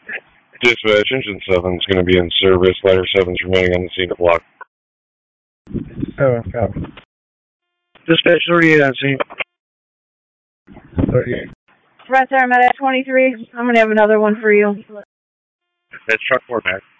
Dispatch, engine 7 is going to be in service. Ladder 7 is remaining on the scene to block. Oh, copy. Dispatch 38 on scene. 38. Red Star Med at 23. I'm going to have another one for you. That's truck 4 back.